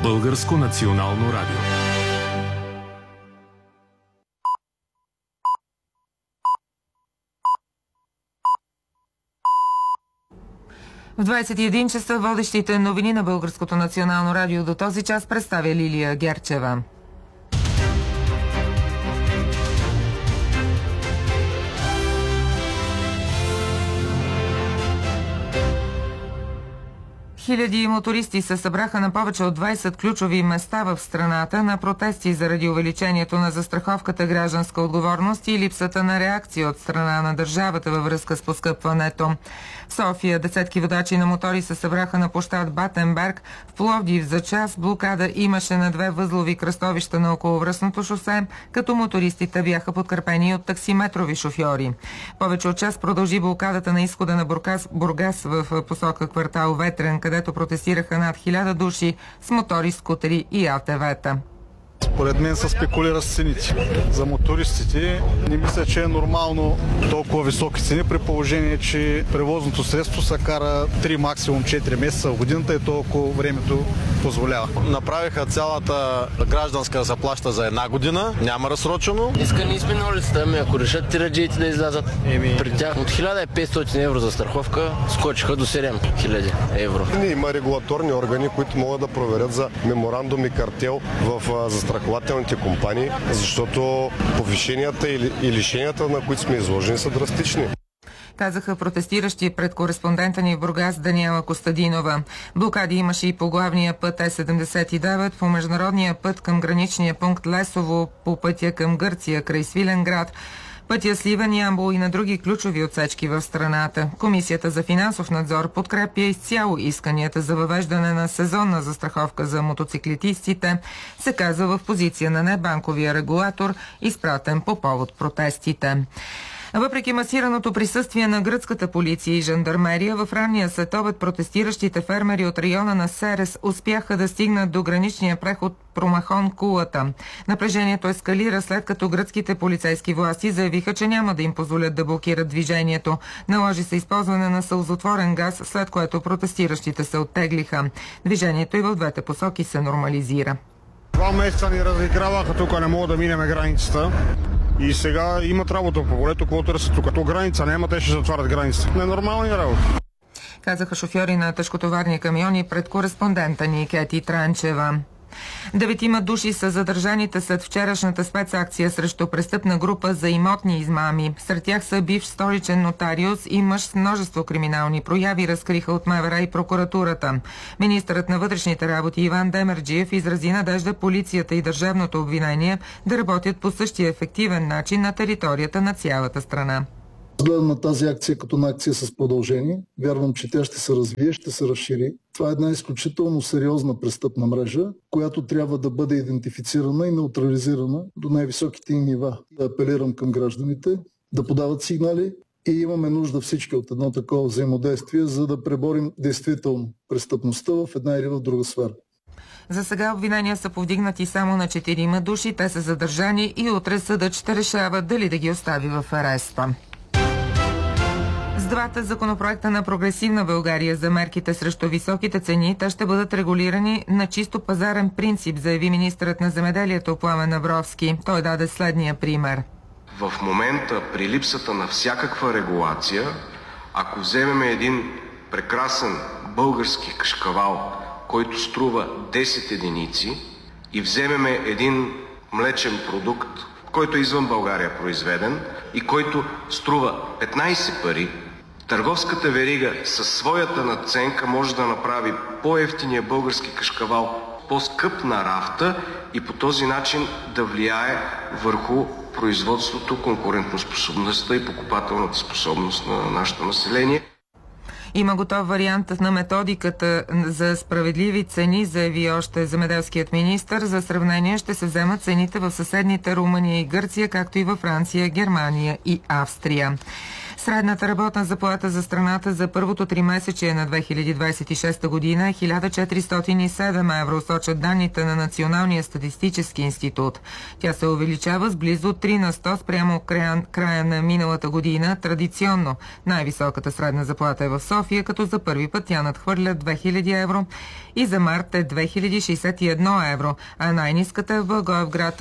Българско национално радио. В 21 часа водещите новини на Българското национално радио до този час представя Лилия Герчева. Хиляди мотористи се събраха на повече от 20 ключови места в страната на протести заради увеличението на застраховката гражданска отговорност и липсата на реакция от страна на държавата във връзка с поскъпването. В София десетки водачи на мотори се събраха на площад Батенберг. В Пловдив за час блокада имаше на 2 възлови кръстовища на околовръстното шосе, като мотористите бяха подкрепени от таксиметрови шофьори. Повече от час продължи блокадата на изхода на Бургас в посока квартал Ветрен, където протестираха над 1000 души с мотори, скутери и АТВ-та. Според мен се спекулира с цените. За мотористите не мисля, че е нормално толкова високи цени, при положение, че превозното средство се кара 3, максимум 4 месеца в годината и толкова времето позволява. Направиха цялата гражданска заплаща за 1 година, няма разсрочено. Искани сме на улицата, ако решат тираджиите да излязат. При тях от 1500 евро за страховка скочиха до 7000 евро. Има регулаторни органи, които могат да проверят за меморандум и картел в застрахователните компании, защото повишенията и лишенията, на които сме изложени, са драстични. Казаха протестиращи пред кореспондента ни в Бургас Даниела Костадинова. Блокади имаше и по главния път Е79, по международния път към граничния пункт Лесово, по пътя към Гърция край Свиленград, пътя Сливен, Ямбол и на други ключови отсечки в страната. Комисията за финансов надзор подкрепя изцяло исканията за въвеждане на сезонна застраховка за мотоциклетистите, се казва в позиция на небанковия регулатор, изпратен по повод протестите. Въпреки масираното присъствие на гръцката полиция и жандармерия, в ранния следобед протестиращите фермери от района на Серес успяха да стигнат до граничния преход Промахон Кулата. Напрежението ескалира след като гръцките полицейски власти заявиха, че няма да им позволят да блокират движението. Наложи се използване на сълзотворен газ, след което протестиращите се оттеглиха. Движението и в двете посоки се нормализира. 2 месеца ни разиграваха, тук не мога да минеме границата. И сега имат работа по полето, какво търсят тук. То граница няма, те ще затварят границата. Ненормални работи. Казаха шофьори на тежкотоварни камиони пред кореспондента ни Кети Транчева. 9 души са задържаните след вчерашната спецакция срещу престъпна група за имотни измами. Сред тях са бивш столичен нотариус и мъж с множество криминални прояви, разкриха от МВР и прокуратурата. Министърът на вътрешните работи Иван Демерджиев изрази надежда полицията и държавното обвинение да работят по същия ефективен начин на територията на цялата страна. Гледам на тази акция като на акция с продължение. Вярвам, че тя ще се развие, ще се разшири. Това е една изключително сериозна престъпна мрежа, която трябва да бъде идентифицирана и неутрализирана до най-високите й нива. Да апелирам към гражданите да подават сигнали и имаме нужда всички от едно такова взаимодействие, за да преборим действително престъпността в една или в друга сфера. За сега обвинения са повдигнати само на 4 души. Те са задържани и утре съдът ще решава дали да ги остави в ареста. С двата законопроекта на Прогресивна България за мерките срещу високите цени, те ще бъдат регулирани на чисто пазарен принцип, заяви министърът на земеделието Пламен Абровски. Той даде следния пример. В момента, при липсата на всякаква регулация, ако вземем един прекрасен български кашкавал, който струва 10 единици, и вземем един млечен продукт, който е извън България произведен и който струва 15 пари, търговската верига със своята надценка може да направи по-евтиния български кашкавал по-скъп на рафта и по този начин да влияе върху производството, конкурентоспособността и покупателната способност на нашето население. Има готов вариант на методиката за справедливи цени, заяви още земеделският министър. За сравнение ще се вземат цените в съседните Румъния и Гърция, както и във Франция, Германия и Австрия. Средната работна заплата за страната за първото тримесечие на 2026 година е 1407 евро, сочат данните на Националния статистически институт. Тя се увеличава с близо 3 на 100 спрямо края на миналата година. Традиционно най-високата средна заплата е в София, като за първи път тя надхвърля 2000 евро и за март е 2061 евро, а най-ниската е в Благоевград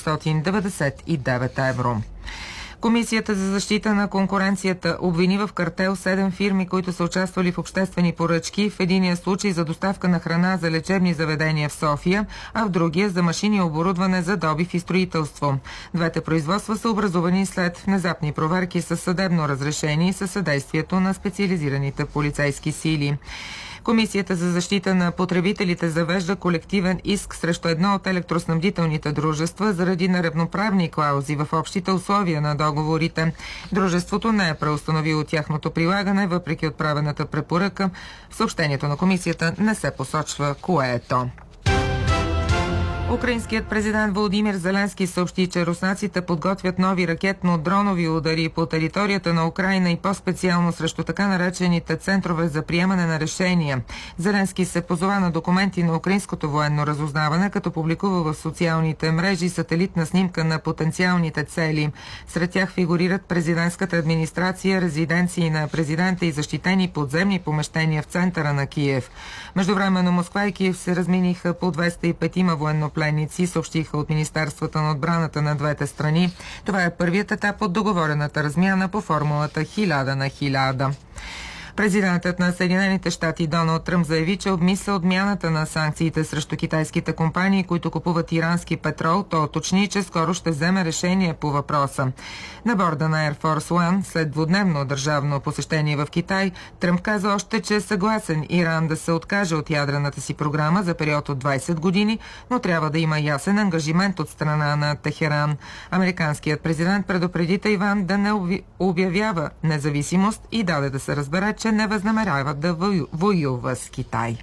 999 евро. Комисията за защита на конкуренцията обвини в картел 7 фирми, които са участвали в обществени поръчки, в единия случай за доставка на храна за лечебни заведения в София, а в другия за машини и оборудване за добив и строителство. Двете производства са образувани след внезапни проверки със съдебно разрешение и със съдействието на специализираните полицейски сили. Комисията за защита на потребителите завежда колективен иск срещу едно от електроснабдителните дружества заради неравноправни клаузи в общите условия на договорите. Дружеството не е преустановило тяхното прилагане, въпреки отправената препоръка. В съобщението на комисията не се посочва кое е то. Украинският президент Володимир Зеленски съобщи, че руснаците подготвят нови ракетно-дронови удари по територията на Украйна и по-специално срещу така наречените центрове за приемане на решения. Зеленски се позова на документи на украинското военно разузнаване, като публикува в социалните мрежи сателитна снимка на потенциалните цели. Сред тях фигурират президентската администрация, резиденции на президента и защитени подземни помещения в центъра на Киев. Междувременно Москва и Киев се размениха по 205 военнопленници, съобщиха от Министерствата на отбраната на двете страни. Това е първият етап от договорената размяна по формулата 1000 на 1000. Президентът на Съединените щати Доналд Тръмп заяви, че обмисля отмяната на санкциите срещу китайските компании, които купуват ирански петрол. Той уточни, че скоро ще вземе решение по въпроса. На борда на Air Force One, след двудневно държавно посещение в Китай, Тръмп каза още, че е съгласен Иран да се откаже от ядрената си програма за период от 20 години, но трябва да има ясен ангажимент от страна на Техеран. Американският президент предупреди Тайван да не обявява независимост и даде да се разбере, че не възнамерява да воюва с Китай.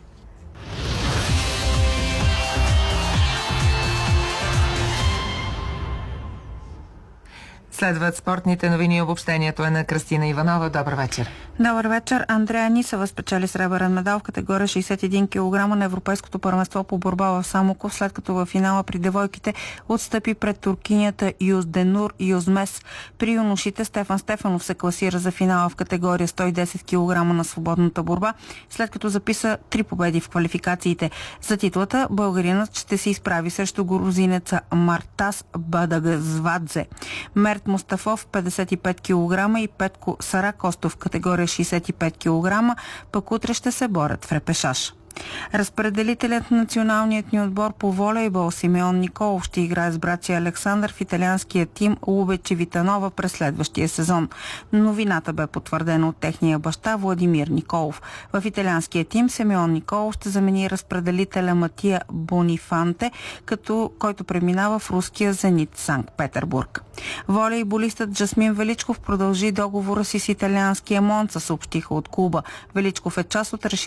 Следват спортните новини и обобщението е на Кръстина Иванова. Добър вечер. Добър вечер. Андрея Нисева спечели сребърен медал в категория 61 кг на Европейското първенство по борба в Самоков, след като във финала при девойките отстъпи пред туркинята Юзденур Юзмес. При юношите Стефан Стефанов се класира за финала в категория 110 кг на свободната борба, след като записа 3 победи в квалификациите. За титлата българинът ще се изправи срещу грузинеца Мартас Бадагазвадзе. Мерт Мустафов 55 кг и Петко Саракостов в категория 65 кг, пък утре ще се борят в репешаж. Разпределителят на националният ни отбор по волейбол Симеон Николов ще играе с братя Александър в италианския тим Лубече Витанова през следващия сезон. Новината бе потвърдена от техния баща Владимир Николов. В италианския тим Симеон Николов ще замени разпределителя Матия Бонифанте, който преминава в руския Зенит Санкт-Петербург. Волейболистът Жасмин Величков продължи договора си с италианския Монца, съобщиха от клуба. Величков е част от